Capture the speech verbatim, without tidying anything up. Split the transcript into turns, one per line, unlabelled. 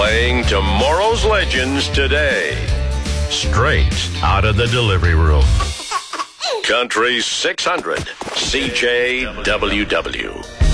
Playing tomorrow's legends today. Straight out of the delivery room. Country six hundred, C J W W.